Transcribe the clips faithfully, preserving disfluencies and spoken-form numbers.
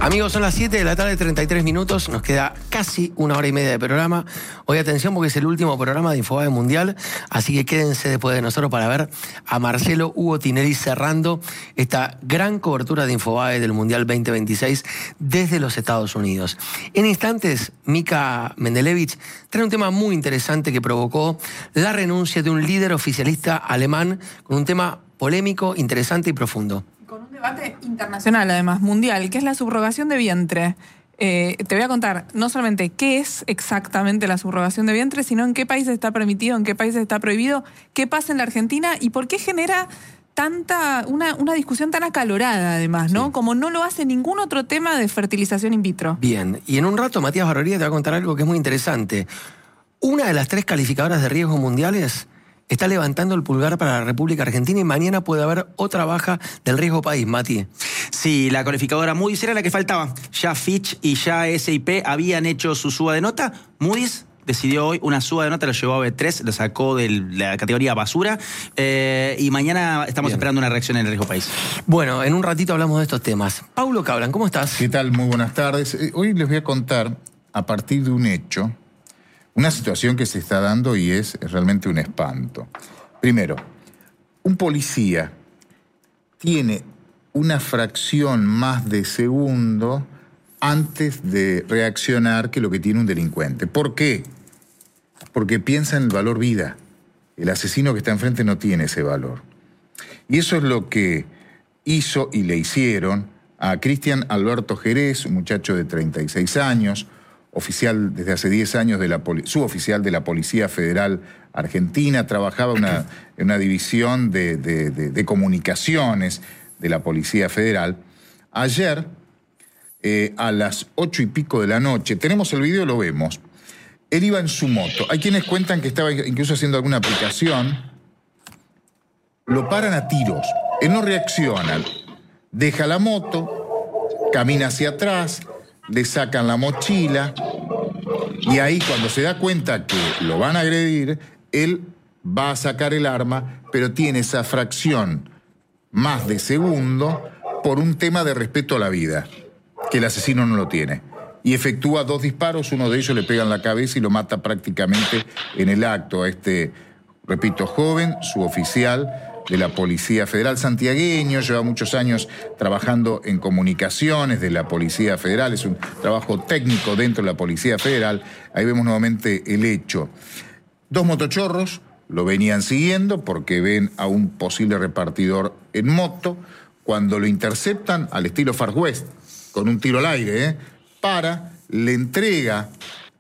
Amigos, son las siete de la tarde, treinta y tres minutos. Nos queda casi una hora y media de programa. Hoy atención porque es el último programa de Infobae Mundial, así que quédense después de nosotros para ver a Marcelo Hugo Tinelli cerrando esta gran cobertura de Infobae del Mundial veinte veintiséis desde los Estados Unidos. En instantes, Mika Mendelevich trae un tema muy interesante que provocó la renuncia de un líder oficialista alemán con un tema polémico, interesante y profundo. Con un debate internacional, además, mundial, que es la subrogación de vientre. Eh, te voy a contar no solamente qué es exactamente la subrogación de vientre, sino en qué países está permitido, en qué países está prohibido, qué pasa en la Argentina y por qué genera tanta una, una discusión tan acalorada, además, ¿no? Sí. Como no lo hace ningún otro tema de fertilización in vitro. Bien, y en un rato Matías Barbaría te va a contar algo que es muy interesante. Una de las tres calificadoras de riesgos mundiales está levantando el pulgar para la República Argentina y mañana puede haber otra baja del riesgo país, Mati. Sí, la calificadora Moody's era la que faltaba. Ya Fitch y ya S y P habían hecho su suba de nota. Moody's decidió hoy una suba de nota, lo llevó a B tres, lo sacó de la categoría basura eh, y mañana estamos Bien. esperando una reacción en el riesgo país. Bueno, en un ratito hablamos de estos temas. Paulo Cablan, ¿cómo estás? ¿Qué tal? Muy buenas tardes. Hoy les voy a contar, a partir de un hecho, una situación que se está dando y es realmente un espanto. Primero, un policía tiene una fracción más de segundo antes de reaccionar que lo que tiene un delincuente. ¿Por qué? Porque piensa en el valor vida. El asesino que está enfrente no tiene ese valor. Y eso es lo que hizo y le hicieron a Cristian Alberto Jerez, un muchacho de treinta y seis años, oficial desde hace diez años, de la suboficial de la Policía Federal Argentina, trabajaba una, en una división de, de, de, de comunicaciones de la Policía Federal. Ayer, eh, a las ocho y pico de la noche, tenemos el video, lo vemos, él iba en su moto. Hay quienes cuentan que estaba incluso haciendo alguna aplicación. Lo paran a tiros, él no reacciona, deja la moto, camina hacia atrás, le sacan la mochila y ahí cuando se da cuenta que lo van a agredir, él va a sacar el arma, pero tiene esa fracción más de segundo por un tema de respeto a la vida, que el asesino no lo tiene. Y efectúa dos disparos, uno de ellos le pega en la cabeza y lo mata prácticamente en el acto a este, repito, joven, suboficial de la Policía Federal santiagueño, lleva muchos años trabajando en comunicaciones de la Policía Federal, es un trabajo técnico dentro de la Policía Federal. Ahí vemos nuevamente el hecho. Dos motochorros lo venían siguiendo porque ven a un posible repartidor en moto. Cuando lo interceptan, al estilo Far West, con un tiro al aire, ¿eh? para, le entrega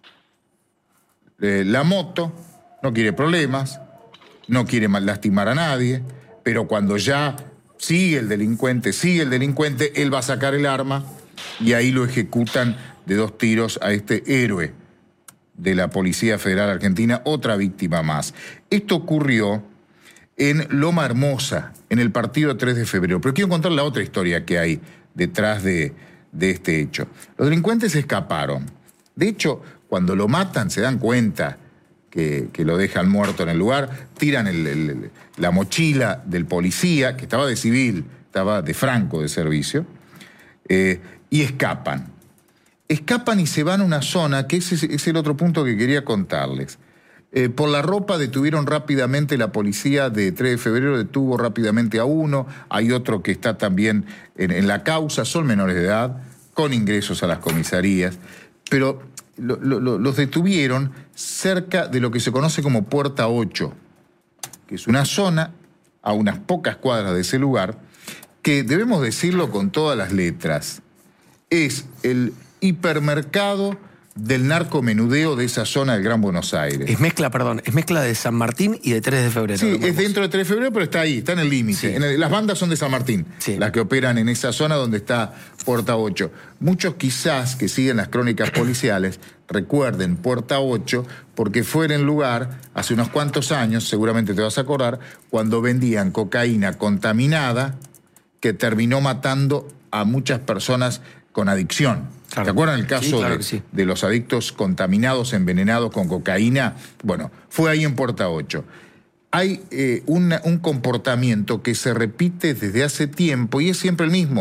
eh, la moto, no quiere problemas, no quiere lastimar a nadie, pero cuando ya sigue el delincuente, sigue el delincuente, él va a sacar el arma y ahí lo ejecutan de dos tiros a este héroe de la Policía Federal Argentina, otra víctima más. Esto ocurrió en Loma Hermosa, en el partido tres de febrero. Pero quiero contar la otra historia que hay detrás de, de este hecho. Los delincuentes escaparon. De hecho, cuando lo matan se dan cuenta Que, que lo dejan muerto en el lugar, tiran el, el, la mochila del policía, que estaba de civil, estaba de franco de servicio, eh, y escapan. Escapan y se van a una zona, que ese es el otro punto que quería contarles. Eh, por la ropa detuvieron rápidamente, la policía de tres de febrero detuvo rápidamente a uno, hay otro que está también en, en la causa, son menores de edad, con ingresos a las comisarías, pero Lo, lo, los detuvieron cerca de lo que se conoce como Puerta ocho, que es una zona a unas pocas cuadras de ese lugar, que debemos decirlo con todas las letras, es el hipermercado del narcomenudeo de esa zona del Gran Buenos Aires. Es mezcla, perdón, es mezcla de San Martín y de tres de febrero. Sí, es dentro de tres de febrero, pero está ahí, está en el límite. Sí. Las bandas son de San Martín, sí. las que operan en esa zona donde está Puerta ocho. Muchos quizás que siguen las crónicas policiales recuerden Puerta ocho porque fue en el lugar, hace unos cuantos años, seguramente te vas a acordar, cuando vendían cocaína contaminada que terminó matando a muchas personas con adicción. Claro. ¿Te acuerdan el caso sí, claro de, sí. de los adictos contaminados, envenenados con cocaína? Bueno, fue ahí en Puerta ocho. Hay eh, una, un comportamiento que se repite desde hace tiempo y es siempre el mismo.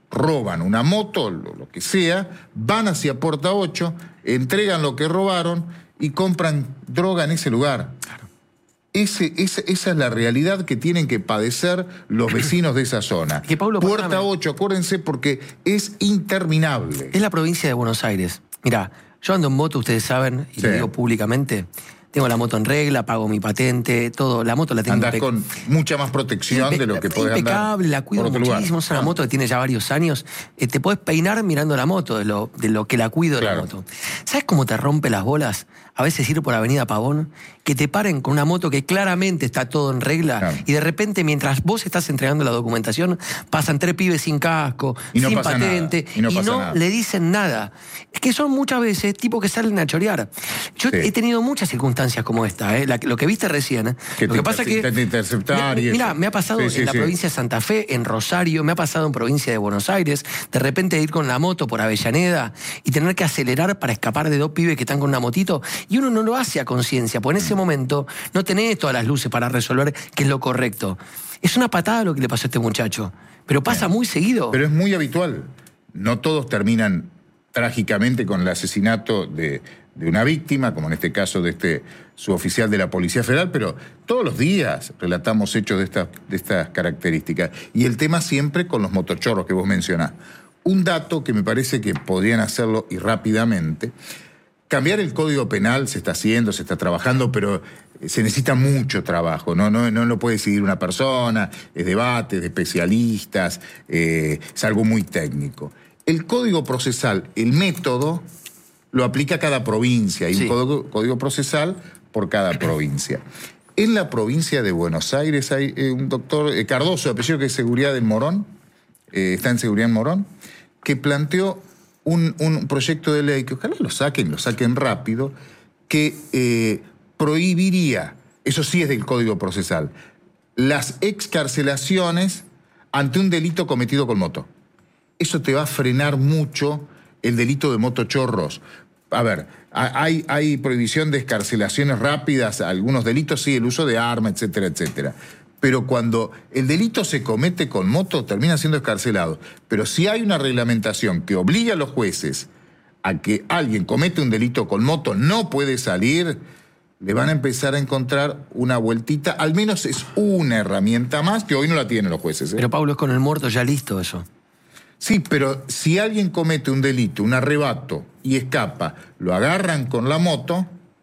roban una moto, lo, lo que sea, van hacia Puerta ocho, entregan lo que robaron y compran droga en ese lugar. Claro. Ese, ese, esa es la realidad que tienen que padecer los vecinos de esa zona. Que, Pablo, Puerta ocho, acuérdense, porque es interminable. Es la provincia de Buenos Aires. Mirá, yo ando en moto, ustedes saben, y sí. lo digo públicamente. Tengo la moto en regla, pago mi patente, todo. La moto la tengo Andás con mucha más protección de lo que podés andar. Impecable, la cuido muchísimo. Es una moto que tiene ya varios años. Eh, te podés peinar mirando la moto, de lo, de lo que la cuido de claro. la moto. ¿Sabes cómo te rompe las bolas? A veces ir por Avenida Pavón, que te paren con una moto que claramente está todo en regla, claro. y de repente, mientras vos estás entregando la documentación, pasan tres pibes sin casco, y no sin pasa patente, nada. y no, y no nada. le dicen nada. Es que son muchas veces tipos que salen a chorear. Yo sí. he tenido muchas circunstancias como esta, ¿eh? La, lo que viste recién. ¿eh? Que lo te que pasa que. Te interceptar mira, y mira, eso. me ha pasado sí, sí, en la sí. provincia de Santa Fe, en Rosario, me ha pasado en provincia de Buenos Aires, de repente ir con la moto por Avellaneda y tener que acelerar para escapar de dos pibes que están con una motito, y uno no lo hace a conciencia, porque en ese momento no tenés todas las luces para resolver qué es lo correcto. Es una patada lo que le pasó a este muchacho, pero pasa muy seguido. Pero es muy habitual. No todos terminan trágicamente con el asesinato de, de una víctima, como en este caso de este suboficial de la Policía Federal, pero todos los días relatamos hechos de estas, de estas características. Y el tema siempre con los motochorros que vos mencionás. Un dato que me parece que podrían hacerlo y rápidamente. Cambiar el Código Penal se está haciendo, se está trabajando, pero se necesita mucho trabajo, no, no, no lo puede decidir una persona, es debate de especialistas, eh, es algo muy técnico. El Código Procesal, el método, lo aplica cada provincia, hay sí. un código, código procesal por cada provincia. En la provincia de Buenos Aires hay eh, un doctor eh, Cardoso, apellido que es Seguridad en Morón, eh, está en Seguridad en Morón, que planteó Un, un proyecto de ley, que ojalá lo saquen, lo saquen rápido, que eh, prohibiría, eso sí es del Código Procesal, las excarcelaciones ante un delito cometido con moto. Eso te va a frenar mucho el delito de motochorros. A ver, hay, hay prohibición de excarcelaciones rápidas, algunos delitos, sí, el uso de arma, etcétera, etcétera. Pero cuando el delito se comete con moto, termina siendo escarcelado. Pero si hay una reglamentación que obliga a los jueces a que alguien comete un delito con moto, no puede salir, le van a empezar a encontrar una vueltita. Al menos es una herramienta más que hoy no la tienen los jueces. ¿eh? Pero Pablo, es con el muerto ya listo eso. Sí, pero si alguien comete un delito, un arrebato, y escapa, lo agarran con la moto,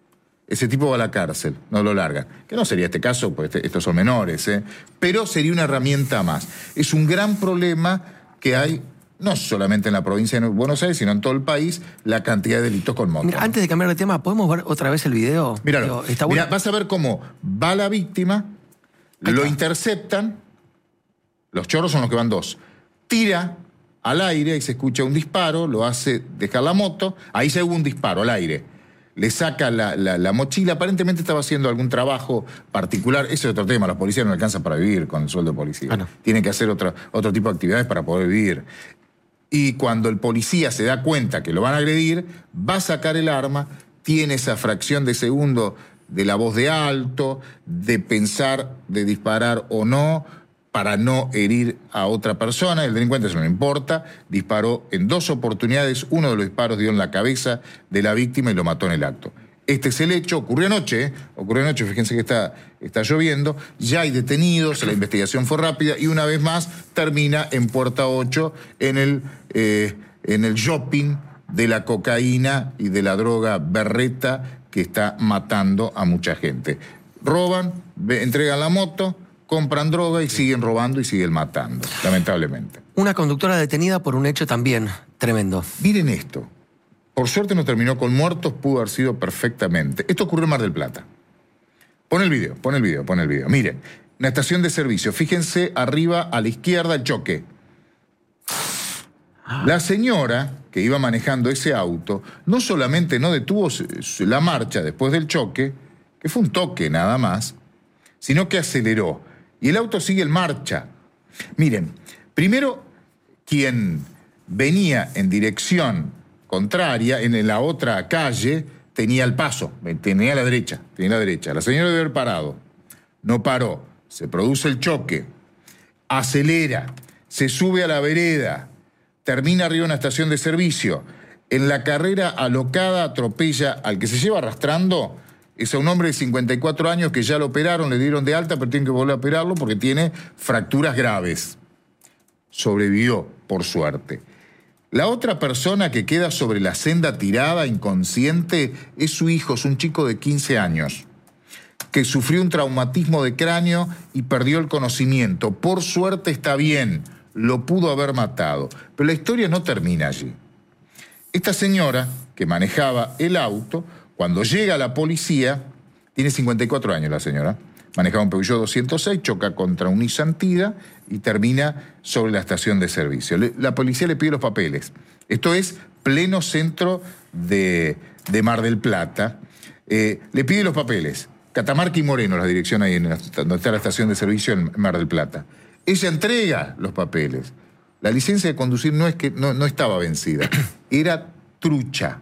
ese tipo va a la cárcel, no lo largan. Que no sería este caso, pues este, estos son menores, ¿eh? Pero sería una herramienta más. Es un gran problema que hay, no solamente en la provincia de Buenos Aires, sino en todo el país, la cantidad de delitos con moto. Mira, antes de cambiar de tema, ¿podemos ver otra vez el video? Míralo. Digo, está bueno. Mirá, vas a ver cómo va la víctima, Ahí lo está. interceptan, los chorros son los que van dos, tira al aire y se escucha un disparo, lo hace dejar la moto, ahí se hubo un disparo al aire. Le saca la, la, la mochila, aparentemente estaba haciendo algún trabajo particular. Ese es otro tema, la policía no alcanza para vivir con el sueldo de policía. Ah, no. Tiene que hacer otro, otro tipo de actividades para poder vivir. Y cuando el policía se da cuenta que lo van a agredir, va a sacar el arma, tiene esa fracción de segundo de la voz de alto, de pensar de disparar o no, para no herir a otra persona. El delincuente, eso no importa, disparó en dos oportunidades, uno de los disparos dio en la cabeza de la víctima y lo mató en el acto. Este es el hecho, ocurrió anoche, ¿eh? ocurrió anoche, fíjense que está, está lloviendo, ya hay detenidos, la investigación fue rápida y una vez más termina en Puerta ocho, en el, eh, en el shopping de la cocaína y de la droga berreta que está matando a mucha gente. Roban, entregan la moto, compran droga y siguen robando y siguen matando, lamentablemente. Una conductora detenida por un hecho también tremendo. Miren esto. Por suerte no terminó con muertos, pudo haber sido perfectamente. Esto ocurrió en Mar del Plata. Pon el video, pon el video, pon el video. Miren, una estación de servicio. Fíjense arriba a la izquierda el choque. La señora que iba manejando ese auto no solamente no detuvo la marcha después del choque, que fue un toque nada más, sino que aceleró. Y el auto sigue en marcha. Miren, primero, quien venía en dirección contraria, en la otra calle, tenía el paso, tenía la derecha, tenía la derecha. La señora debe haber parado. No paró. Se produce el choque. Acelera. Se sube a la vereda. termina arriba de una estación de servicio. En la carrera alocada atropella al que se lleva arrastrando. Es a un hombre de cincuenta y cuatro años que ya lo operaron, le dieron de alta, pero tienen que volver a operarlo porque tiene fracturas graves. Sobrevivió, por suerte. La otra persona que queda sobre la senda tirada, inconsciente, es su hijo, es un chico de quince años, que sufrió un traumatismo de cráneo y perdió el conocimiento. Por suerte está bien, lo pudo haber matado. Pero la historia no termina allí. Esta señora, que manejaba el auto, cuando llega la policía, tiene cincuenta y cuatro años la señora, manejaba un Peugeot doscientos seis, choca contra un Nissan Tida y termina sobre la estación de servicio. Le, la policía le pide los papeles. Esto es pleno centro de, de Mar del Plata. Eh, le pide los papeles. Catamarca y Moreno, la dirección ahí en la, donde está la estación de servicio en Mar del Plata. Ella entrega los papeles. La licencia de conducir no, es que, no, no estaba vencida. Era trucha,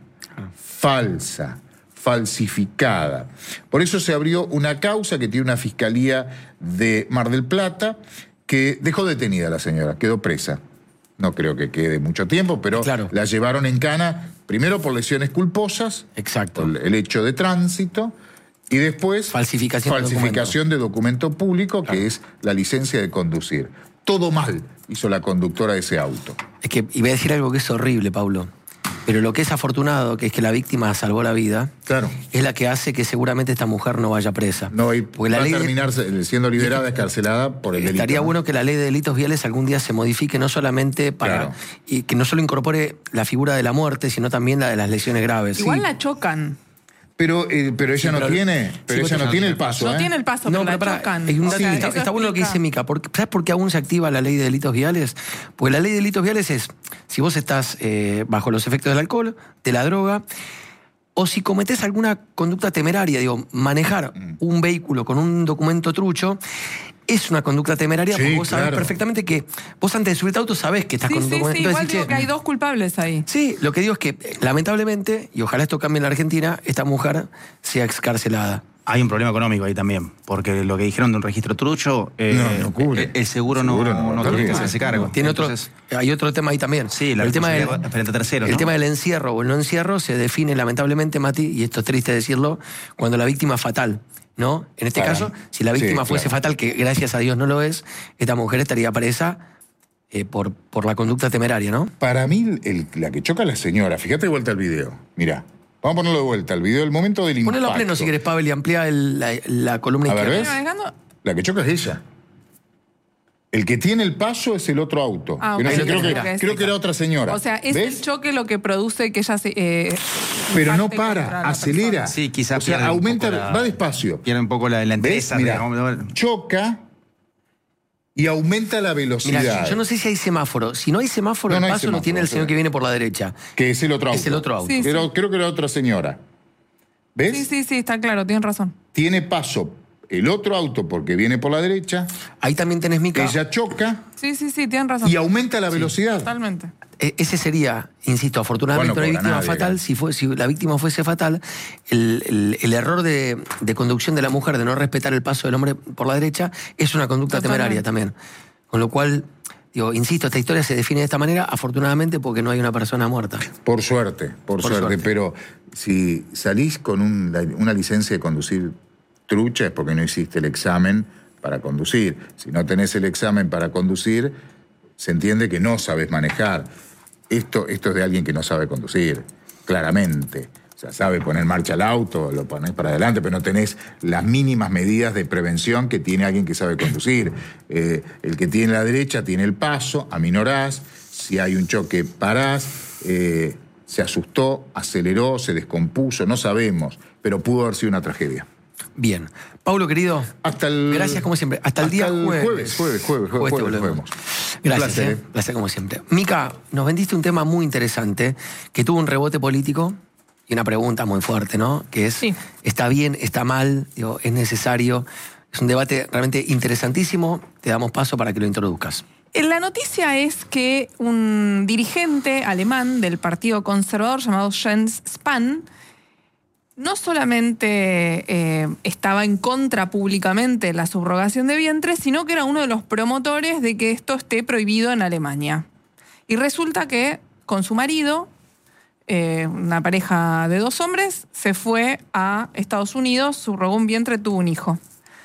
falsa, falsificada. Por eso se abrió una causa que tiene una fiscalía de Mar del Plata que dejó detenida a la señora, quedó presa. No creo que quede mucho tiempo, pero claro, la llevaron en cana, primero por lesiones culposas, exacto, por el hecho de tránsito, y después falsificación, falsificación de, documento. de documento público, claro, que es la licencia de conducir. Todo mal hizo la conductora de ese auto. Es que, y voy a decir algo que es horrible, Paulo, pero lo que es afortunado, que es que la víctima salvó la vida, claro, es la que hace que seguramente esta mujer no vaya presa. No, y Porque va la ley a de, terminar siendo liberada, escarcelada por el delito. Estaría ¿no? bueno que la ley de delitos viales algún día se modifique, no solamente para... Claro. Y que no solo incorpore la figura de la muerte, sino también la de las lesiones graves. Igual Sí. la chocan. Pero, eh, pero ella Sí, no pero- tiene, pero sí, ella pero- no tiene el paso, No ¿eh? tiene el paso, No, pero la pero pará, chocan. hay un- O sí, sea, está, eso está bueno lo que dice explica. Mica. Porque, ¿sabes por qué aún se activa la ley de delitos viales? Pues la ley de delitos viales es, si vos estás eh, bajo los efectos del alcohol, de la droga, o si cometés alguna conducta temeraria, digo, manejar un vehículo con un documento trucho, es una conducta temeraria, Sí, porque vos sabés claro. perfectamente que vos antes de subirte a auto sabés que estás Sí, con un sí, documento. sí, igual Entonces, digo che, que hay dos culpables ahí. Sí, lo que digo es que, eh, lamentablemente, y ojalá esto cambie en la Argentina, esta mujer sea excarcelada. Hay un problema económico ahí también, porque lo que dijeron de un registro trucho, eh, No, no cubre. el, el seguro, Seguro no, no, no no tiene que cubre. hacerse cargo. Tiene otro, Entonces, hay otro tema ahí también. sí, la el tema del, responsabilidad frente a terceros, el ¿no? tema del encierro o el no encierro se define lamentablemente, Mati, y esto es triste decirlo, cuando la víctima es fatal, ¿no? En este Para. caso, si la víctima Sí, fuese claro. fatal, que gracias a Dios no lo es, esta mujer estaría presa eh, por, por la conducta temeraria, ¿no? Para mí, el- la que choca a la señora, fíjate de vuelta el video, mirá. Vamos a ponerlo de vuelta, el video, el momento del impacto. Ponelo a pleno si querés, Pavel, y amplía el- la, la columna A ver, izquierda. ¿ves? ¿Viene manejando? La que choca es ella. El que tiene el paso es el otro auto. Ah, Que no ok, sé, ok, creo, que, ok, creo sí. que era otra señora. O sea, es ¿ves? el choque lo que produce que ella se. eh, Pero no impacte contra para, la acelera. persona. Sí, quizá O sea, pierde un aumenta, poco la- va despacio. pierde un poco la, la ¿Ves? entereza. Mirá, digamos. choca y aumenta la velocidad. Mirá, yo, yo no sé si hay semáforo. Si no hay semáforo, No, el no hay paso lo semáforo, tiene el señor sí. que viene por la derecha. Que es el otro auto. Es el otro auto. Sí, Pero creo que era otra señora. ¿Ves? Sí, sí, sí, está claro, tienen razón. Tiene paso el otro auto porque viene por la derecha, Ahí también tenés, Mica. ella choca Sí, sí, sí, tienen razón. y aumenta la velocidad. Totalmente. E- Ese sería, insisto, afortunadamente Bueno, una cobra víctima nadie, fatal. acá. Si, fue, si la víctima fuese fatal, el, el- el error de, de conducción de la mujer de no respetar el paso del hombre por la derecha es una conducta Totalmente. temeraria también. Con lo cual, digo, insisto, esta historia se define de esta manera, afortunadamente porque no hay una persona muerta. Por suerte, por, Por suerte. suerte. Pero si salís con un- la- una licencia de conducir trucha es porque no hiciste el examen para conducir. Si no tenés el examen para conducir, se entiende que no sabes manejar. Esto, esto es de alguien que no sabe conducir, claramente. O sea, sabe poner en marcha el auto, lo ponés para adelante, pero no tenés las mínimas medidas de prevención que tiene alguien que sabe conducir. Eh, el que tiene la derecha tiene el paso, aminorás, si hay un choque parás, eh, se asustó, aceleró, se descompuso, no sabemos, pero pudo haber sido una tragedia. Bien. Paulo, querido. Hasta el... Gracias como siempre. Hasta el día jueves. jueves. Jueves, jueves, jueves, Jueves te jueves, volvemos. jueves. Gracias, Un placer, eh. ¿eh? Placer como siempre. Mica, nos vendiste un tema muy interesante que tuvo un rebote político y una pregunta muy fuerte, ¿no? Que es, Sí. ¿está bien, está mal? Digo, ¿es necesario? Es un debate realmente interesantísimo. Te damos paso para que lo introduzcas. La noticia es que un dirigente alemán del Partido Conservador llamado Jens Spahn no solamente eh, estaba en contra públicamente de la subrogación de vientre, sino que era uno de los promotores de que esto esté prohibido en Alemania. Y resulta que con su marido, eh, una pareja de dos hombres, se fue a Estados Unidos, subrogó un vientre, tuvo un hijo.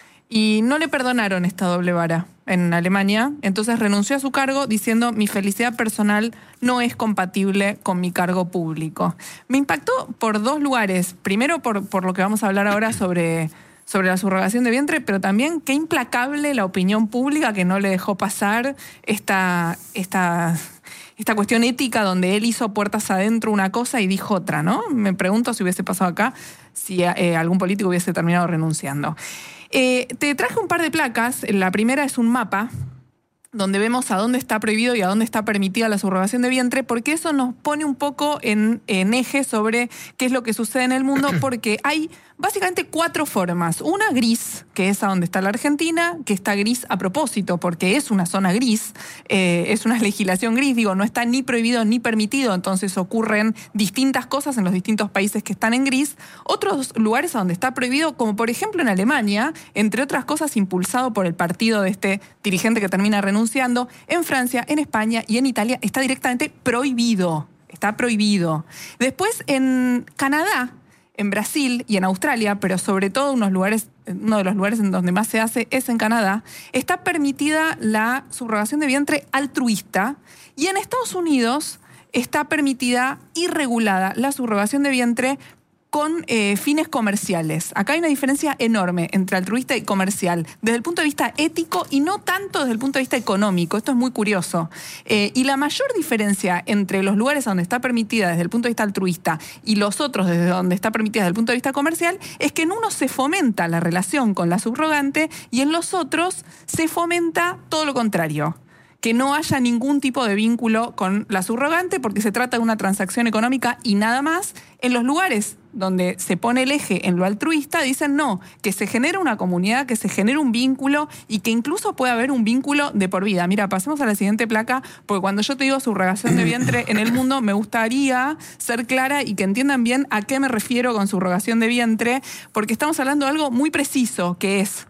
Y no le perdonaron esta doble vara en Alemania, entonces renunció a su cargo diciendo: mi felicidad personal no es compatible con mi cargo público. Me impactó por dos lugares. Primero por, por lo que vamos a hablar ahora sobre, sobre la subrogación de vientre, pero también qué implacable la opinión pública que no le dejó pasar esta, esta, esta cuestión ética donde él hizo puertas adentro una cosa y dijo otra, ¿no? Me pregunto si hubiese pasado acá, si eh, algún político hubiese terminado renunciando. Eh, te traje un par de placas. La primera es un mapa donde vemos a dónde está prohibido y a dónde está permitida la subrogación de vientre, porque eso nos pone un poco en, en eje sobre qué es lo que sucede en el mundo, porque hay básicamente cuatro formas. Una gris, que es a donde está la Argentina, que está gris a propósito, porque es una zona gris, eh, es una legislación gris, digo, no está ni prohibido ni permitido, entonces ocurren distintas cosas en los distintos países que están en gris. Otros lugares a donde está prohibido, como por ejemplo en Alemania, entre otras cosas impulsado por el partido de este dirigente que termina renunciando. En Francia, en España y en Italia está directamente prohibido, está prohibido. Después en Canadá, en Brasil y en Australia, pero sobre todo unos lugares, uno de los lugares en donde más se hace es en Canadá, está permitida la subrogación de vientre altruista, y en Estados Unidos está permitida y regulada la subrogación de vientre con eh, fines comerciales. Acá hay una diferencia enorme entre altruista y comercial, desde el punto de vista ético y no tanto desde el punto de vista económico. Esto es muy curioso. Eh, y la mayor diferencia entre los lugares donde está permitida desde el punto de vista altruista y los otros desde donde está permitida desde el punto de vista comercial es que en uno se fomenta la relación con la subrogante y en los otros se fomenta todo lo contrario. Que no haya ningún tipo de vínculo con la subrogante porque se trata de una transacción económica y nada más. En los lugares donde se pone el eje en lo altruista dicen no, que se genere una comunidad, que se genere un vínculo y que incluso puede haber un vínculo de por vida. Mira, pasemos a la siguiente placa, porque cuando yo te digo subrogación de vientre en el mundo me gustaría ser clara y que entiendan bien a qué me refiero con subrogación de vientre, porque estamos hablando de algo muy preciso, que es: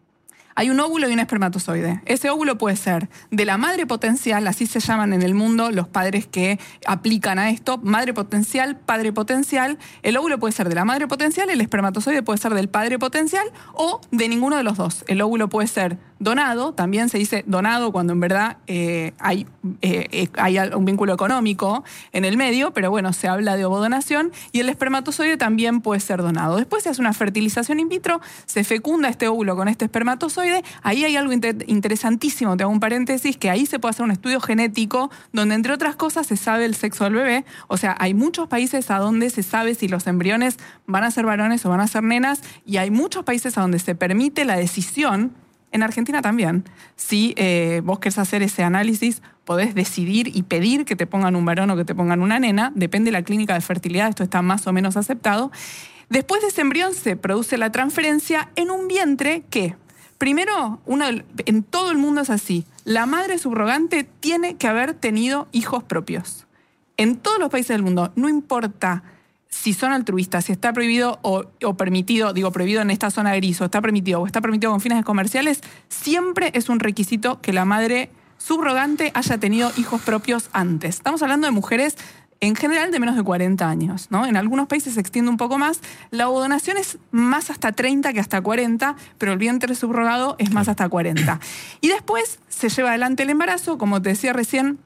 hay un óvulo y un espermatozoide. Ese óvulo puede ser de la madre potencial, así se llaman en el mundo los padres que aplican a esto, madre potencial, padre potencial. El óvulo puede ser de la madre potencial, el espermatozoide puede ser del padre potencial o de ninguno de los dos. El óvulo puede ser donado, también se dice donado cuando en verdad eh, hay, eh, hay un vínculo económico en el medio, pero bueno, se habla de ovodonación, y el espermatozoide también puede ser donado. Después se hace una fertilización in vitro, se fecunda este óvulo con este espermatozoide. Ahí hay algo inter- interesantísimo, te hago un paréntesis, que ahí se puede hacer un estudio genético donde entre otras cosas se sabe el sexo del bebé. O sea, hay muchos países a donde se sabe si los embriones van a ser varones o van a ser nenas, y hay muchos países a donde se permite la decisión. En Argentina también. Si eh, vos querés hacer ese análisis, podés decidir y pedir que te pongan un varón o que te pongan una nena. Depende de la clínica de fertilidad, esto está más o menos aceptado. Después de ese embrión se produce la transferencia en un vientre que, primero, una, en todo el mundo es así. La madre subrogante tiene que haber tenido hijos propios. En todos los países del mundo, no importa si son altruistas, si está prohibido o, o permitido, digo prohibido en esta zona gris, o está permitido o está permitido con fines comerciales, siempre es un requisito que la madre subrogante haya tenido hijos propios antes. Estamos hablando de mujeres en general de menos de cuarenta años, ¿no? En algunos países se extiende un poco más. La ovodonación es más hasta treinta que hasta cuarenta, pero el vientre subrogado es más hasta cuarenta. Y después se lleva adelante el embarazo, como te decía recién.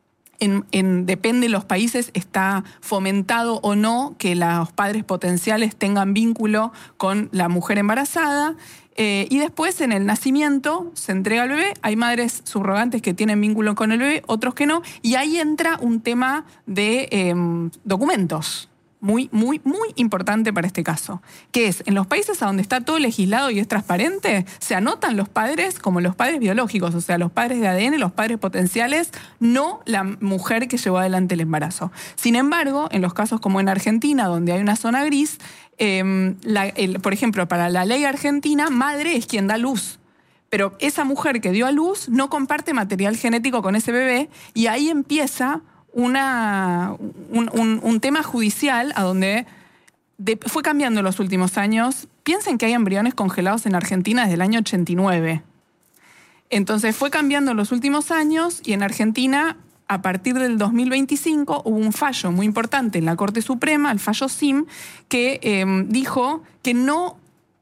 En, en, depende de los países, está fomentado o no que los padres potenciales tengan vínculo con la mujer embarazada. Eh, y después, en el nacimiento, se entrega al bebé. Hay madres subrogantes que tienen vínculo con el bebé, otros que no. Y ahí entra un tema de eh, documentos. Muy, muy, muy importante para este caso, que es, en los países a donde está todo legislado y es transparente, se anotan los padres como los padres biológicos, o sea, los padres de A D N, los padres potenciales, no la mujer que llevó adelante el embarazo. Sin embargo, en los casos como en Argentina, donde hay una zona gris, eh, la, el, por ejemplo, para la ley argentina, madre es quien da luz. Pero esa mujer que dio a luz no comparte material genético con ese bebé, y ahí empieza Una, un, un, un tema judicial a donde de, fue cambiando en los últimos años. Piensen que hay embriones congelados en Argentina desde el año ochenta y nueve. Entonces fue cambiando en los últimos años y en Argentina a partir del dos mil veinticinco hubo un fallo muy importante en la Corte Suprema, el fallo S I M, que eh, dijo que no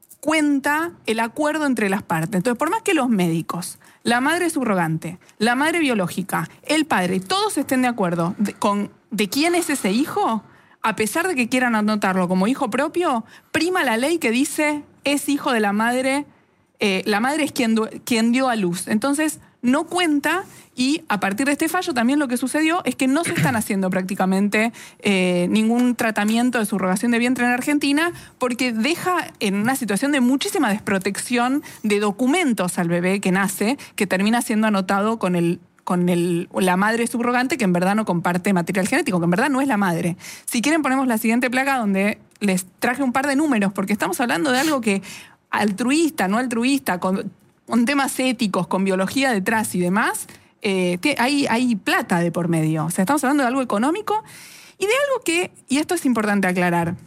cuenta el acuerdo entre las partes. Entonces, por más que los médicos, la madre subrogante, la madre biológica, el padre, todos estén de acuerdo de, con de quién es ese hijo, a pesar de que quieran anotarlo como hijo propio, prima la ley que dice es hijo de la madre, eh, la madre es quien, quien dio a luz. Entonces, no cuenta, y a partir de este fallo también lo que sucedió es que no se están haciendo prácticamente eh, ningún tratamiento de subrogación de vientre en Argentina, porque deja en una situación de muchísima desprotección de documentos al bebé que nace, que termina siendo anotado con el con el, la madre subrogante, que en verdad no comparte material genético, que en verdad no es la madre. Si quieren ponemos la siguiente placa donde les traje un par de números, porque estamos hablando de algo que altruista, no altruista, con, con temas éticos, con biología detrás y demás, eh, hay, hay plata de por medio. O sea, estamos hablando de algo económico y de algo que, y esto es importante aclarar,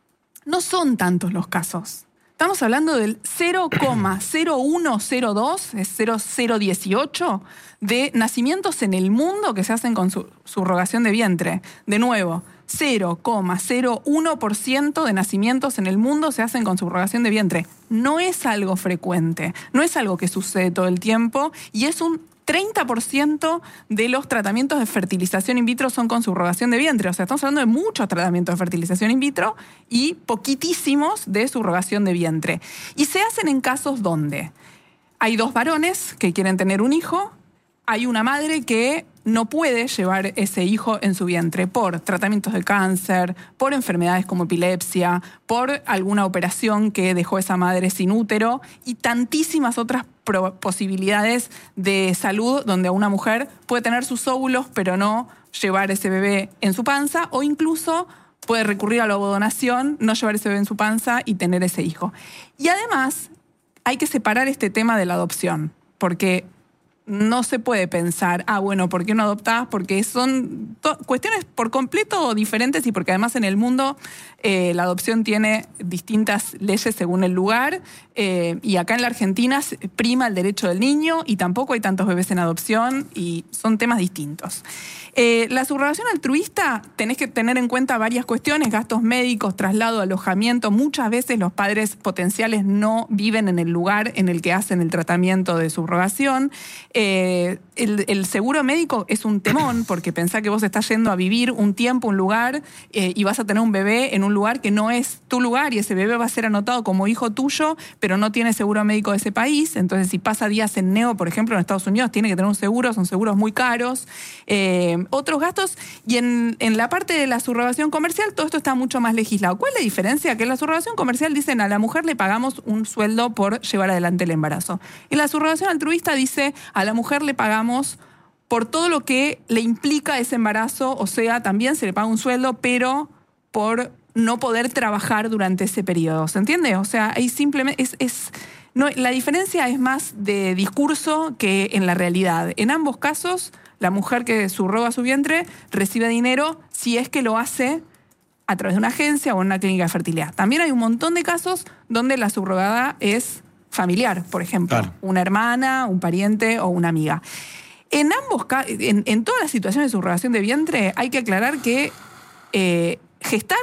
no son tantos los casos. Estamos hablando del cero coma cero uno cero dos, es cero coma cero dieciocho, de nacimientos en el mundo que se hacen con su, subrogación de vientre. De nuevo, cero coma cero uno por ciento de nacimientos en el mundo se hacen con subrogación de vientre. No es algo frecuente, no es algo que sucede todo el tiempo, y es un treinta por ciento de los tratamientos de fertilización in vitro son con subrogación de vientre. O sea, estamos hablando de muchos tratamientos de fertilización in vitro y poquitísimos de subrogación de vientre. Y se hacen en casos donde hay dos varones que quieren tener un hijo, hay una madre que no puede llevar ese hijo en su vientre por tratamientos de cáncer, por enfermedades como epilepsia, por alguna operación que dejó esa madre sin útero y tantísimas otras posibilidades de salud donde una mujer puede tener sus óvulos pero no llevar ese bebé en su panza, o incluso puede recurrir a la ovodonación, no llevar ese bebé en su panza y tener ese hijo. Y además hay que separar este tema de la adopción, porque no se puede pensar, ah, bueno, ¿por qué no adoptás? Porque son cuestiones por completo diferentes, y porque además en el mundo eh, la adopción tiene distintas leyes según el lugar, eh, y acá en la Argentina prima el derecho del niño y tampoco hay tantos bebés en adopción y son temas distintos. Eh, la subrogación altruista, tenés que tener en cuenta varias cuestiones: gastos médicos, traslado, alojamiento. Muchas veces los padres potenciales no viven en el lugar en el que hacen el tratamiento de subrogación. Eh, el, el seguro médico es un temón, porque pensá que vos estás yendo a vivir un tiempo, un lugar, eh, y vas a tener un bebé en un lugar que no es tu lugar, y ese bebé va a ser anotado como hijo tuyo, pero no tiene seguro médico de ese país. Entonces, si pasa días en Neo, por ejemplo, en Estados Unidos, tiene que tener un seguro, son seguros muy caros. Eh, otros gastos, y en, en la parte de la subrogación comercial todo esto está mucho más legislado. ¿Cuál es la diferencia? Que en la subrogación comercial dicen a la mujer le pagamos un sueldo por llevar adelante el embarazo. Y la subrogación altruista dice a la mujer le pagamos por todo lo que le implica ese embarazo, o sea, también se le paga un sueldo, pero por no poder trabajar durante ese periodo. ¿Se entiende? O sea, ahí simplemente es... es no, la diferencia es más de discurso que en la realidad. En ambos casos, la mujer que subroga su vientre recibe dinero si es que lo hace a través de una agencia o en una clínica de fertilidad. También hay un montón de casos donde la subrogada es familiar, por ejemplo, claro, una hermana, un pariente o una amiga. En ambos casos, en, en todas las situaciones de subrogación de vientre, hay que aclarar que eh, gestar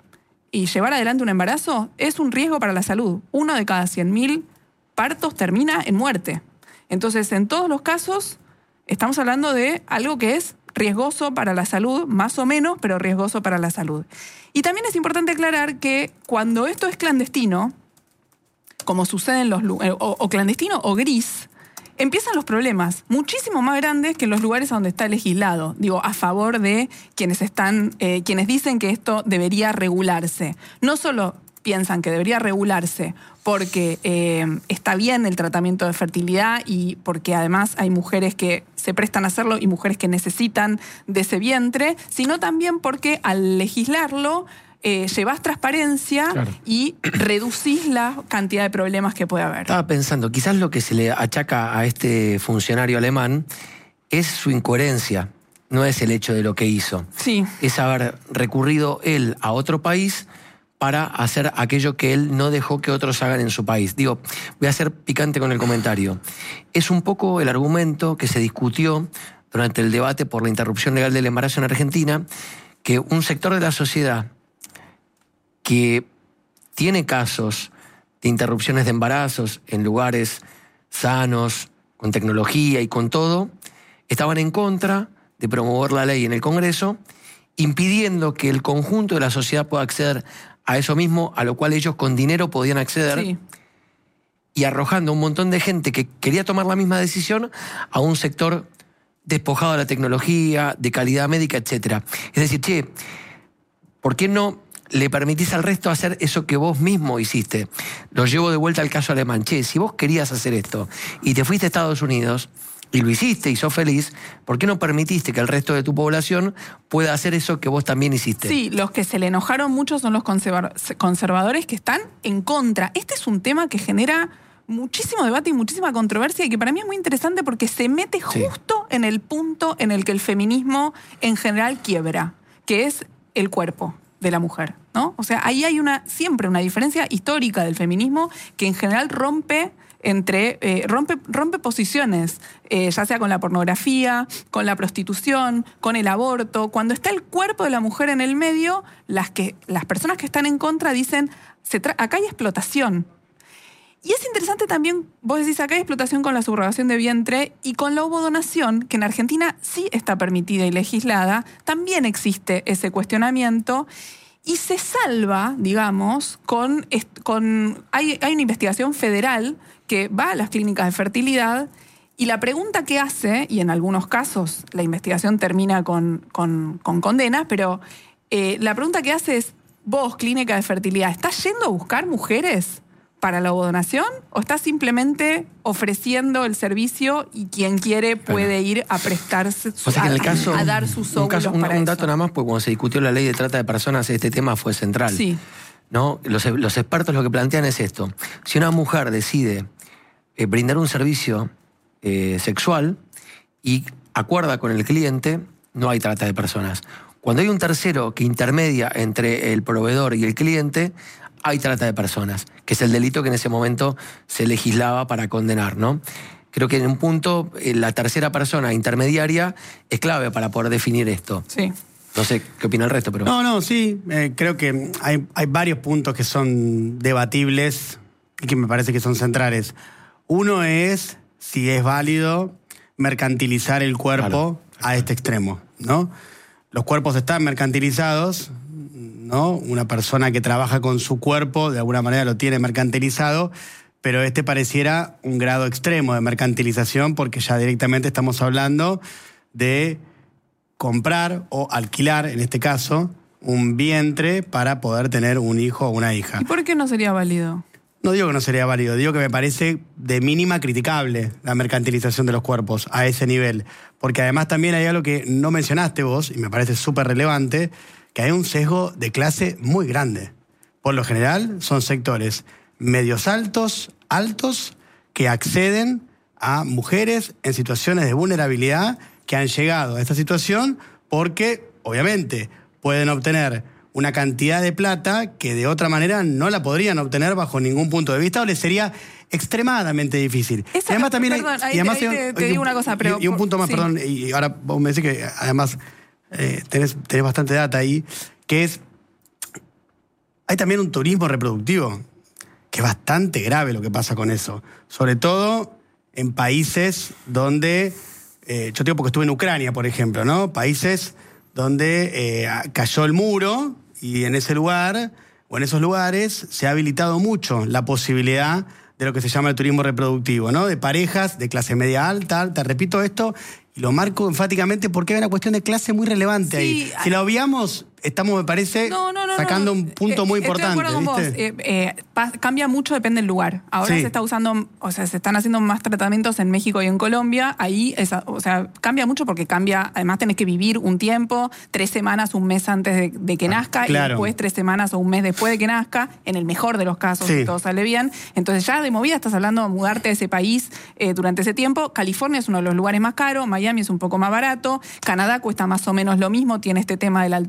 y llevar adelante un embarazo es un riesgo para la salud. Uno de cada cien mil partos termina en muerte. Entonces, en todos los casos, estamos hablando de algo que es riesgoso para la salud, más o menos, pero riesgoso para la salud. Y también es importante aclarar que cuando esto es clandestino, como sucede en los lugares, o, o clandestino o gris, empiezan los problemas muchísimo más grandes que en los lugares donde está legislado. Digo, a favor de quienes están, eh, quienes dicen que esto debería regularse. No solo piensan que debería regularse porque eh, está bien el tratamiento de fertilidad y porque además hay mujeres que se prestan a hacerlo y mujeres que necesitan de ese vientre, sino también porque al legislarlo eh, llevas transparencia, claro, y reducís la cantidad de problemas que puede haber. Estaba pensando, quizás lo que se le achaca a este funcionario alemán es su incoherencia, no es el hecho de lo que hizo. Sí. Es haber recurrido él a otro país para hacer aquello que él no dejó que otros hagan en su país. Digo, voy a ser picante con el comentario. Es un poco el argumento que se discutió durante el debate por la interrupción legal del embarazo en Argentina, que un sector de la sociedad que tiene casos de interrupciones de embarazos en lugares sanos, con tecnología y con todo, estaban en contra de promover la ley en el Congreso, impidiendo que el conjunto de la sociedad pueda acceder a eso mismo, a lo cual ellos con dinero podían acceder, Sí. y arrojando un montón de gente que quería tomar la misma decisión a un sector despojado de la tecnología, de calidad médica, etcétera. Es decir, che, ¿por qué no le permitís al resto hacer eso que vos mismo hiciste? Lo llevo de vuelta al caso alemán. Che, si vos querías hacer esto y te fuiste a Estados Unidos y lo hiciste y sos feliz, ¿por qué no permitiste que el resto de tu población pueda hacer eso que vos también hiciste? Sí, los que se le enojaron mucho son los conserva- conservadores que están en contra. Este es un tema que genera muchísimo debate y muchísima controversia y que para mí es muy interesante porque se mete Sí. justo en el punto en el que el feminismo en general quiebra, que es el cuerpo de la mujer, ¿no? O sea, ahí hay una siempre una diferencia histórica del feminismo que en general rompe entre eh, rompe, rompe posiciones, eh, ya sea con la pornografía, con la prostitución, con el aborto. Cuando está el cuerpo de la mujer en el medio, las, que, las personas que están en contra dicen, se tra- acá hay explotación. Y es interesante también, vos decís, acá hay explotación con la subrogación de vientre y con la ovodonación, que en Argentina sí está permitida y legislada, también existe ese cuestionamiento. Y se salva, digamos, con... con hay, hay una investigación federal que va a las clínicas de fertilidad y la pregunta que hace, y en algunos casos la investigación termina con, con, con condenas, pero eh, la pregunta que hace es, vos, clínica de fertilidad, ¿estás yendo a buscar mujeres para la ovodonación o estás simplemente ofreciendo el servicio y quien quiere puede ir a prestarse O sea que en el a, caso, a dar sus un, óvulos caso, un, para un eso? dato nada más, porque cuando se discutió la ley de trata de personas, este tema fue central. Sí. ¿No? Los, los expertos lo que plantean es esto. Si una mujer decide eh, brindar un servicio eh, sexual y acuerda con el cliente, no hay trata de personas. Cuando hay un tercero que intermedia entre el proveedor y el cliente, hay trata de personas, que es el delito que en ese momento se legislaba para condenar, ¿no? Creo que en un punto eh, la tercera persona intermediaria es clave para poder definir esto. Sí. No sé qué opina el resto, pero... No, no, sí. Eh, creo que hay, hay varios puntos que son debatibles y que me parece que son centrales. Uno es si es válido mercantilizar el cuerpo Claro. a este extremo, ¿no? Los cuerpos están mercantilizados, ¿no? Una persona que trabaja con su cuerpo de alguna manera lo tiene mercantilizado, pero este pareciera un grado extremo de mercantilización porque ya directamente estamos hablando de comprar o alquilar, en este caso, un vientre para poder tener un hijo o una hija. ¿Y por qué no sería válido? No digo que no sería válido, digo que me parece de mínima criticable la mercantilización de los cuerpos a ese nivel. Porque además también hay algo que no mencionaste vos, y me parece súper relevante, que hay un sesgo de clase muy grande. Por lo general son sectores medios altos, altos, que acceden a mujeres en situaciones de vulnerabilidad que han llegado a esta situación porque, obviamente, pueden obtener una cantidad de plata que de otra manera no la podrían obtener bajo ningún punto de vista o les sería extremadamente difícil. Esa- y además también hay- perdón, ahí y además te- hay- ahí te- te y digo un- una cosa, pero- y, y un punto más, sí. perdón, y ahora vos me decís que además eh, tenés, tenés bastante data ahí, que es, hay también un turismo reproductivo, que es bastante grave lo que pasa con eso, sobre todo en países donde, eh, yo te digo porque estuve en Ucrania, por ejemplo, ¿no? Países donde eh, cayó el muro y en ese lugar, o en esos lugares, se ha habilitado mucho la posibilidad de lo que se llama el turismo reproductivo, ¿no? De parejas de clase media alta, alta, repito esto, y lo marco enfáticamente porque hay una cuestión de clase muy relevante Sí, ahí. Si la obviamos, estamos, me parece, No, no, no, sacando no. un punto Eh, muy estoy de importante, acuerdo con ¿viste? vos. Eh, eh, pa- cambia mucho, depende del lugar. Ahora Sí. se está usando, o sea, se están haciendo más tratamientos en México y en Colombia. Ahí, esa- o sea, cambia mucho porque cambia, además tenés que vivir un tiempo, tres semanas, un mes antes de, de que nazca claro. y después tres semanas o un mes después de que nazca, en el mejor de los casos, Sí. si todo sale bien. Entonces ya de movida estás hablando de mudarte a ese país eh, durante ese tiempo. California es uno de los lugares más caros, Miami es un poco más barato, Canadá cuesta más o menos lo mismo, tiene este tema del altruismo que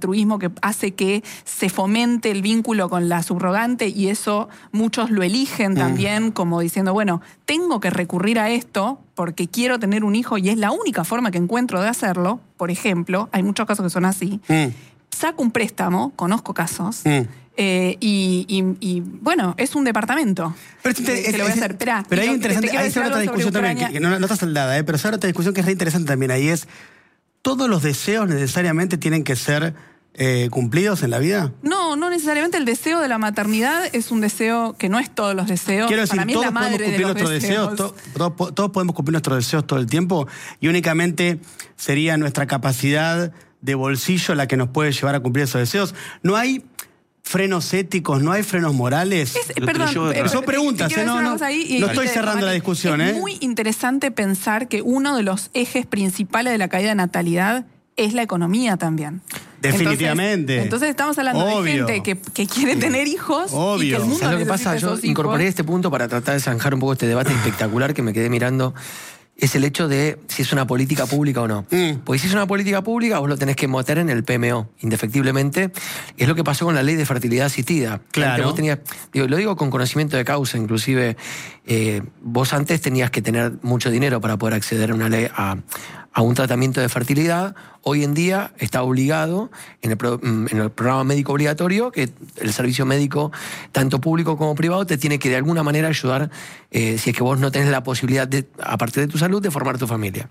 que hace que se fomente el vínculo con la subrogante y eso muchos lo eligen Mm. también como diciendo, bueno, tengo que recurrir a esto porque quiero tener un hijo y es la única forma que encuentro de hacerlo, por ejemplo, hay muchos casos que son así, Mm. saco un préstamo, conozco casos, Mm. eh, y, y- y, bueno, es un departamento. Pero, que, es- que lo voy a es- hacer. Esperá, pero y hay lo- interesante, te quiero ahí se decir abre otra algo sobre discusión también, Ucrania. que, que no, no está saldada, ¿eh? Pero se abre otra discusión que es re interesante también ahí, es ¿todos los deseos necesariamente tienen que ser eh, cumplidos en la vida? No, no necesariamente el deseo de la maternidad es un deseo que no es todos los deseos. Quiero decir, Para mí es todos la podemos madre de cumplir los nuestros deseos. deseos, to- todos, po- todos podemos cumplir nuestros deseos todo el tiempo y únicamente sería nuestra capacidad de bolsillo la que nos puede llevar a cumplir esos deseos. No hay frenos éticos, no hay frenos morales. Es- Lo perdón, creyó eh, otra. Son te- preguntas, te quiero ¿eh? No, decir una no- cosa ahí y- no y estoy te- cerrando la Mati, discusión, es ¿eh? muy interesante pensar que uno de los ejes principales de la caída de natalidad es la economía también. Definitivamente. Entonces, entonces estamos hablando Obvio. de gente que, que quiere tener hijos y que Obvio. el mundo ¿Sabes lo que necesita pasa? Yo esos incorporé hijos. este punto para tratar de zanjar un poco este debate espectacular que me quedé mirando. Es el hecho de si es una política pública o no. Mm. Porque si es una política pública, vos lo tenés que meter en el P M O, indefectiblemente. Y es lo que pasó con la ley de fertilidad asistida. Claro. Antes vos tenías, digo, lo digo con conocimiento de causa, inclusive eh, vos antes tenías que tener mucho dinero para poder acceder a una ley, a, a un tratamiento de fertilidad. Hoy en día está obligado en el, pro- en el programa médico obligatorio que el servicio médico, tanto público como privado, te tiene que de alguna manera ayudar eh, si es que vos no tenés la posibilidad, de, a partir de tu salud, de formar tu familia.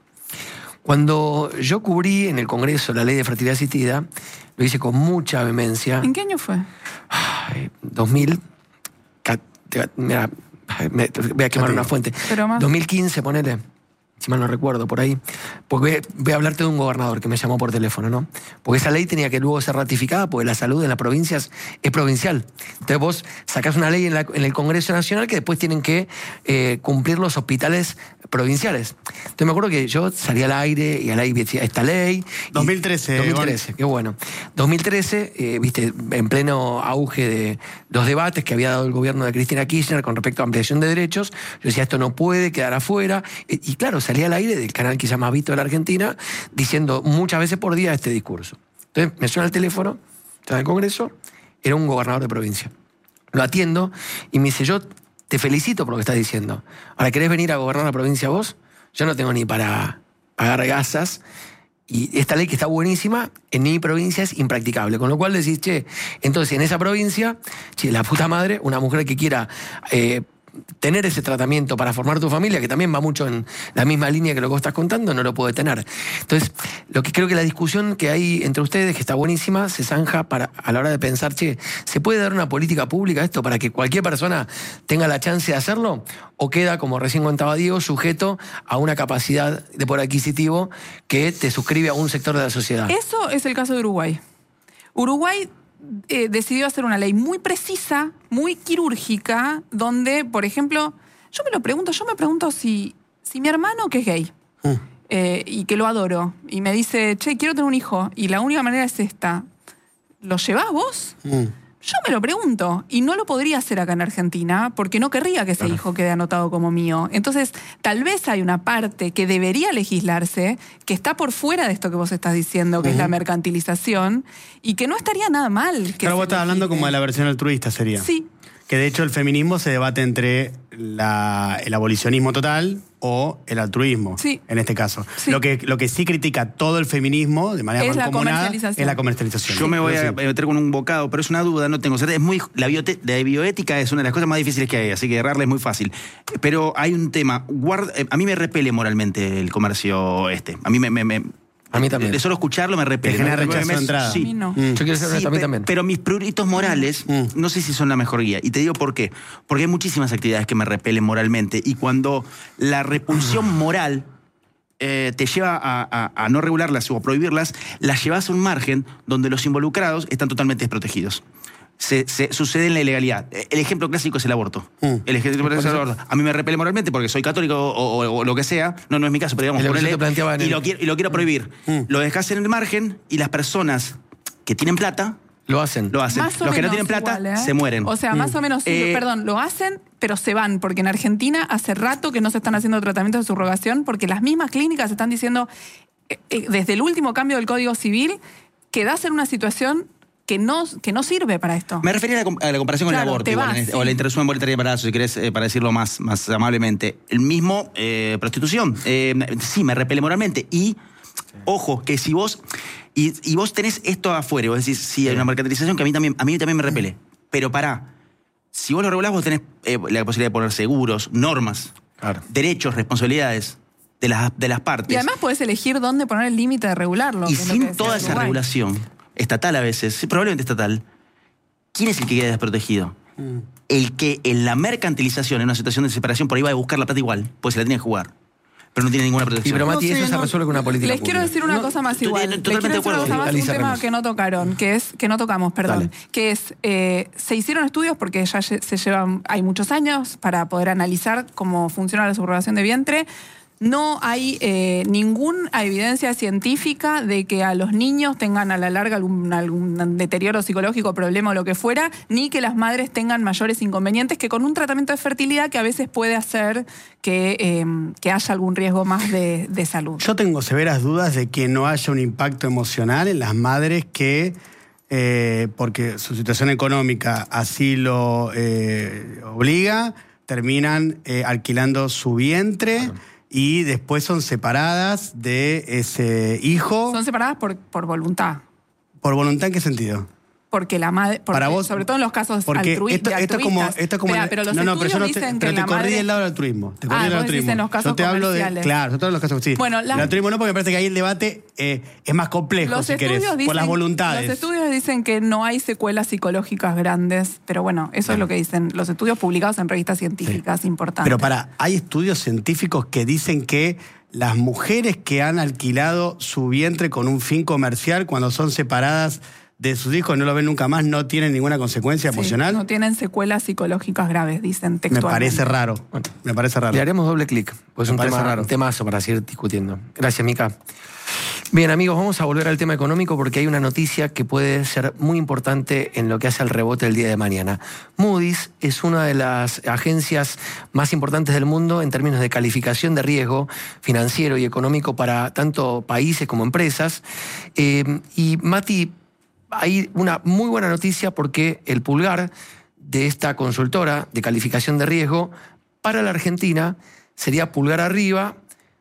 Cuando yo cubrí en el Congreso la ley de fertilidad asistida, lo hice con mucha vehemencia. ¿En qué año fue? Ay, dos mil, ca- te- mira, ay, me- voy a quemar una fuente. Pero más- dos mil quince, ponele, si mal no recuerdo, por ahí. Porque voy, voy a hablarte de un gobernador que me llamó por teléfono, ¿no? Porque esa ley tenía que luego ser ratificada, porque la salud en las provincias es provincial. Entonces vos sacás una ley en, la- en el Congreso Nacional que después tienen que eh, cumplir los hospitales provinciales. Entonces me acuerdo que yo salí al aire y al aire decía esta ley. y- dos mil trece, dos mil trece, qué bueno. dos mil trece, eh, viste, en pleno auge de los debates que había dado el gobierno de Cristina Kirchner con respecto a ampliación de derechos, yo decía, esto no puede quedar afuera. Y, y claro, salí al aire del canal que se llama Vito de la Argentina, diciendo muchas veces por día este discurso. Entonces me suena el teléfono, estaba en el Congreso, era un gobernador de provincia. Lo atiendo y me dice, yo te felicito por lo que estás diciendo. Ahora, ¿querés venir a gobernar la provincia vos? Yo no tengo ni para pagar gasas. Y esta ley que está buenísima, en mi provincia es impracticable. Con lo cual decís, che, entonces en esa provincia, che, la puta madre, una mujer que quiera eh, tener ese tratamiento para formar tu familia, que también va mucho en la misma línea que lo que vos estás contando, no lo puede tener. Entonces, lo que creo que la discusión que hay entre ustedes, que está buenísima, se zanja para, a la hora de pensar, che, ¿se puede dar una política pública a esto para que cualquier persona tenga la chance de hacerlo? ¿O queda, como recién contaba Diego, sujeto a una capacidad de poder adquisitivo que te suscribe a un sector de la sociedad? Eso es el caso de Uruguay. Uruguay eh, decidió hacer una ley muy precisa, muy quirúrgica, donde, por ejemplo, yo me lo pregunto, yo me pregunto si, si mi hermano, que es gay, Mm. eh, y que lo adoro, y me dice, che, quiero tener un hijo, y la única manera es esta, ¿lo llevás vos? Mm. Yo me lo pregunto, y no lo podría hacer acá en Argentina, porque no querría que ese hijo quede anotado como mío. Entonces, tal vez hay una parte que debería legislarse, que está por fuera de esto que vos estás diciendo, que es la mercantilización, y que no estaría nada mal. Que Claro, se vos estás hablando legisle. como de la versión altruista, sería. Sí. Que de hecho el feminismo se debate entre la- el abolicionismo total o el altruismo, Sí. en este caso. Sí. Lo, que, lo que sí critica todo el feminismo de manera Es la mancomunada comercialización. es la comercialización. Yo me voy a Pero sí. meter con un bocado, pero es una duda, no tengo certeza. Es muy, la, biote- la bioética es una de las cosas más difíciles que hay, así que errarle es muy fácil. Pero hay un tema, guarda- eh, a mí me repele moralmente el comercio este. A mí me... me- me- A mí también. De solo escucharlo me repele. Te genera Me- me- rechazo me- de entrada. Sí. A mí no. Mm. Yo quiero ser Sí, honesto, a mí pe- también. pero mis pruritos morales Mm. no sé si son la mejor guía. Y te digo por qué. Porque hay muchísimas actividades que me repelen moralmente. Y cuando la repulsión moral eh, te lleva a, a- a no regularlas o a prohibirlas, las llevas a un margen donde los involucrados están totalmente desprotegidos. Se, se- sucede en la ilegalidad. El ejemplo clásico es el aborto. Mm. El ejemplo clásico es el aborto. A mí me repele moralmente porque soy católico o, o- o lo que sea. No, no es mi caso, pero digamos, Es lo que ponele, yo te planteaba en y, el- lo quiero, y lo quiero prohibir. Mm. Lo dejas en el margen y las personas que tienen plata Lo hacen. lo hacen. Más o Los que no menos tienen plata igual, ¿eh? se mueren. O sea, más o menos, sí, Eh, perdón, lo hacen, pero se van, porque en Argentina hace rato que no se están haciendo tratamientos de subrogación, porque las mismas clínicas están diciendo, eh, eh, desde el último cambio del Código Civil, quedás en una situación que no, que no sirve para esto. Me refería a la, a la comparación Claro, con el aborto, te igual, vas, en- sí. o la interrupción voluntaria de embarazo, si querés, eh, para decirlo más, más amablemente. El mismo, eh, prostitución. Eh, sí, me repele moralmente. Y, ojo, que si vos... Y, y vos tenés esto afuera, y vos decís, sí, hay una mercantilización que a mí también, a mí también me repele. Pero pará, si vos lo regulás, vos tenés eh, la posibilidad de poner seguros, normas, Claro. derechos, responsabilidades de las, de las partes. Y además podés elegir dónde poner el límite de regularlo. Y que es lo sin que decía toda esa Uruguay. regulación, estatal a veces, sí, probablemente estatal, ¿quién es el que queda desprotegido? Mm. El que en la mercantilización, en una situación de separación, por ahí va a buscar la plata igual, pues se la tiene que jugar. Pero no tiene ninguna Y protección. pero No Mati, sé, eso se no- resuelve con una política Les quiero pública. decir una No, cosa más estoy igual. totalmente Les quiero de decir una acuerdo. cosa más, Alicia un tema Ramos. que no tocaron, que es que no tocamos, perdón, Dale. que es eh, se hicieron estudios porque ya lle- se llevan hay muchos años para poder analizar cómo funciona la subrogación de vientre. No hay eh, ninguna evidencia científica de que a los niños tengan a la larga algún, algún deterioro psicológico, problema o lo que fuera, ni que las madres tengan mayores inconvenientes que con un tratamiento de fertilidad que a veces puede hacer que, eh, que haya algún riesgo más de, de salud. Yo tengo severas dudas de que no haya un impacto emocional en las madres que, eh, porque su situación económica así lo eh, obliga, terminan eh, alquilando su vientre. Claro. Y después son separadas de ese hijo. Son separadas por, por voluntad. ¿Por voluntad en qué sentido? Porque la madre, porque Para vos, sobre todo en los casos porque altrui- esto, de esto es como, altruistas. esto es como Espera, el- pero los no, no, pero estudios yo no te, dicen pero que te la corrí madre... del lado del altruismo. Te corrí Ah, del lado vos del decís altruismo. en los casos yo te hablo de, comerciales. claro, yo te hablo de los casos, sí. Bueno, la- el altruismo no, porque me parece que ahí el debate eh, es más complejo, Los si estudios querés, dicen, por las voluntades. Los estudios dicen que no hay secuelas psicológicas grandes, pero bueno, eso es lo que dicen los estudios publicados en revistas científicas Sí. importantes. Pero para, hay estudios científicos que dicen que las mujeres que han alquilado su vientre con un fin comercial, cuando son separadas de sus hijos y no lo ven nunca más, no tienen ninguna consecuencia Sí, emocional. no tienen secuelas psicológicas graves, dicen Me textualmente. parece raro. Me parece raro. Le haremos doble clic, pues es Me un, parece tema, raro. un temazo para seguir discutiendo. Gracias, Mica. Bien, amigos, vamos a volver al tema económico porque hay una noticia que puede ser muy importante en lo que hace al rebote el día de mañana. Moody's es una de las agencias más importantes del mundo en términos de calificación de riesgo financiero y económico para tanto países como empresas. Eh, y Mati, hay una muy buena noticia porque el pulgar de esta consultora de calificación de riesgo para la Argentina sería pulgar arriba.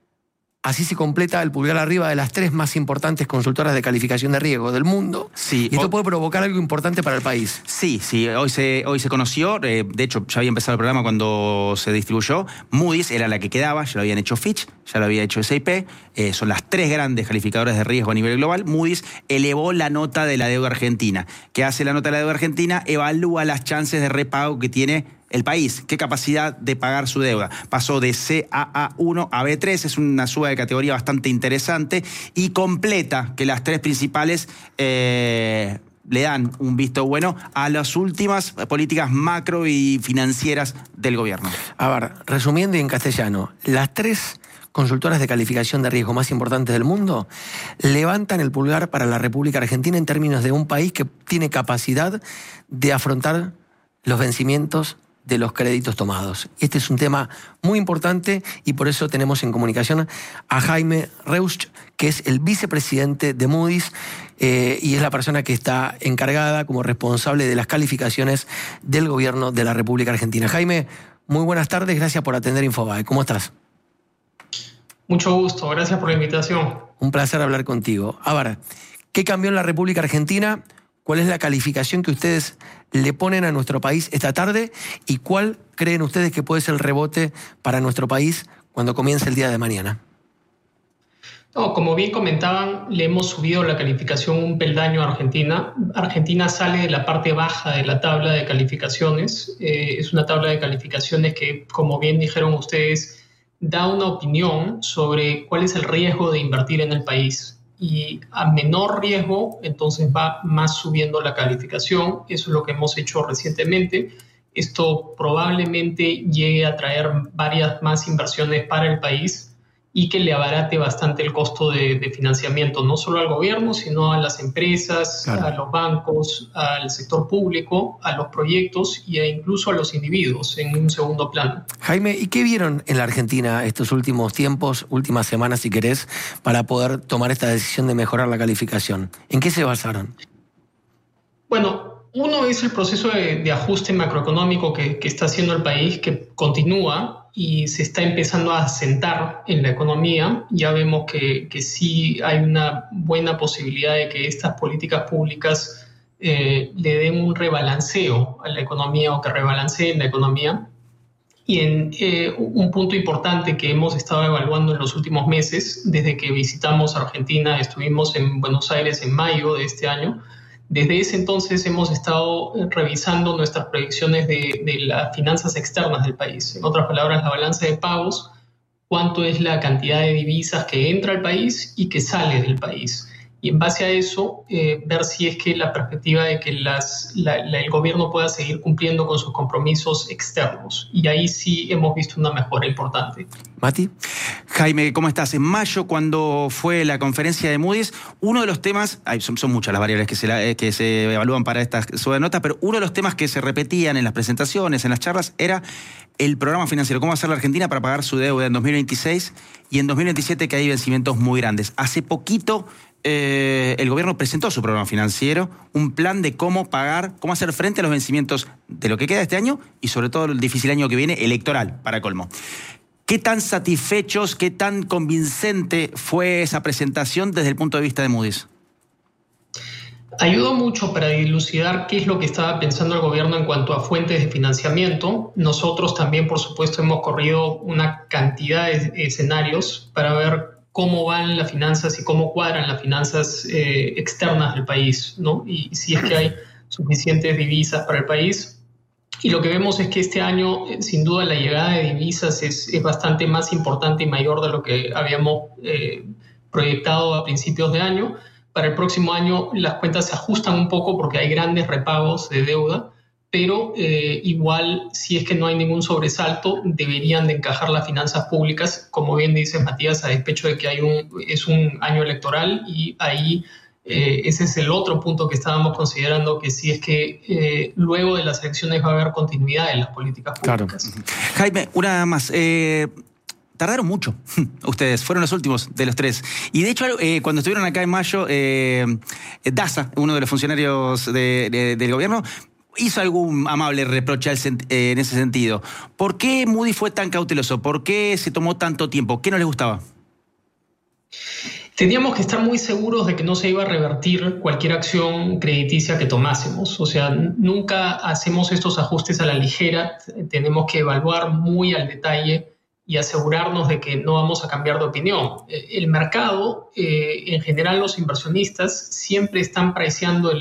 Así se completa el pulgar arriba de las tres más importantes consultoras de calificación de riesgo del mundo. Sí, y esto o- puede provocar algo importante para el país. Sí, sí, hoy se, hoy se conoció, eh, de hecho ya había empezado el programa cuando se distribuyó. Moody's era la que quedaba, ya lo habían hecho Fitch, ya lo había hecho S and P, eh, son las tres grandes calificadoras de riesgo a nivel global. Moody's elevó la nota de la deuda argentina. ¿Qué hace la nota de la deuda argentina? Evalúa las chances de repago que tiene el país, qué capacidad de pagar su deuda. Pasó de C A A uno a B tres, es una suba de categoría bastante interesante y completa que las tres principales eh, le dan un visto bueno a las últimas políticas macro y financieras del gobierno. A ver, resumiendo y en castellano, las tres consultoras de calificación de riesgo más importantes del mundo levantan el pulgar para la República Argentina en términos de un país que tiene capacidad de afrontar los vencimientos de los créditos tomados. Este es un tema muy importante y por eso tenemos en comunicación a Jaime Reusch, que es el vicepresidente de Moody's eh, y es la persona que está encargada como responsable de las calificaciones del gobierno de la República Argentina. Jaime, muy buenas tardes, gracias por atender Infobae. ¿Cómo estás? Mucho gusto, gracias por la invitación. Un placer hablar contigo. A ver, ¿qué cambió en la República Argentina? ¿Cuál es la calificación que ustedes le ponen a nuestro país esta tarde? ¿Y cuál creen ustedes que puede ser el rebote para nuestro país cuando comience el día de mañana? No, como bien comentaban, le hemos subido la calificación un peldaño a Argentina. Argentina sale de la parte baja de la tabla de calificaciones. Eh, es una tabla de calificaciones que, como bien dijeron ustedes, da una opinión sobre cuál es el riesgo de invertir en el país. Y a menor riesgo, entonces va más subiendo la calificación. Eso es lo que hemos hecho recientemente. Esto probablemente llegue a traer varias más inversiones para el país y que le abarate bastante el costo de, de financiamiento, no solo al gobierno, sino a las empresas, claro, a los bancos, al sector público, a los proyectos e incluso a los individuos en un segundo plano. Jaime, ¿y qué vieron en la Argentina estos últimos tiempos, últimas semanas si querés, para poder tomar esta decisión de mejorar la calificación? ¿En qué se basaron? Bueno, uno es el proceso de, de ajuste macroeconómico que, que está haciendo el país, que continúa y se está empezando a asentar en la economía. Ya vemos que, que sí hay una buena posibilidad de que estas políticas públicas eh, le den un rebalanceo a la economía o que rebalanceen la economía. Y en, eh, un punto importante que hemos estado evaluando en los últimos meses, desde que visitamos Argentina, estuvimos en Buenos Aires en mayo de este año. Desde ese entonces hemos estado revisando nuestras proyecciones de, de las finanzas externas del país. En otras palabras, la balanza de pagos, cuánto es la cantidad de divisas que entra al país y que sale del país. Y en base a eso, eh, ver si es que la perspectiva de que las, la, la, el gobierno pueda seguir cumpliendo con sus compromisos externos. Y ahí sí hemos visto una mejora importante. Mati. Jaime, ¿cómo estás? En mayo, cuando fue la conferencia de Moody's, uno de los temas, ay, son, son muchas las variables que se, la, que se evalúan para esta suba de nota, pero uno de los temas que se repetían en las presentaciones, en las charlas, era el programa financiero. ¿Cómo hacer la Argentina para pagar su deuda en dos mil veintiséis y en dos mil veintisiete, que hay vencimientos muy grandes? Hace poquito Eh, el gobierno presentó su programa financiero, un plan de cómo pagar, cómo hacer frente a los vencimientos de lo que queda este año y sobre todo el difícil año que viene, electoral, para colmo. ¿Qué tan satisfechos, qué tan convincente fue esa presentación desde el punto de vista de Moody's? Ayudó mucho para dilucidar qué es lo que estaba pensando el gobierno en cuanto a fuentes de financiamiento. Nosotros también, por supuesto, hemos corrido una cantidad de escenarios para ver cómo van las finanzas y cómo cuadran las finanzas eh, externas del país, ¿no? Y si es que hay suficientes divisas para el país. Y lo que vemos es que este año, sin duda, la llegada de divisas es, es bastante más importante y mayor de lo que habíamos eh, proyectado a principios de año. Para el próximo año las cuentas se ajustan un poco porque hay grandes repagos de deuda, pero eh, igual, si es que no hay ningún sobresalto, deberían de encajar las finanzas públicas, como bien dice Matías, a despecho de que hay un, es un año electoral, y ahí eh, ese es el otro punto que estábamos considerando, que si es que eh, luego de las elecciones va a haber continuidad en las políticas públicas. Claro. Jaime, una más. Eh... Tardaron mucho, ustedes, fueron los últimos de los tres. Y de hecho, eh, cuando estuvieron acá en mayo, eh, Daza, uno de los funcionarios de, de, del gobierno, hizo algún amable reproche eh, en ese sentido. ¿Por qué Moody fue tan cauteloso? ¿Por qué se tomó tanto tiempo? ¿Qué no les gustaba? Teníamos que estar muy seguros de que no se iba a revertir cualquier acción crediticia que tomásemos. O sea, nunca hacemos estos ajustes a la ligera. Tenemos que evaluar muy al detalle y asegurarnos de que no vamos a cambiar de opinión. El mercado, eh, en general los inversionistas, siempre están preciando el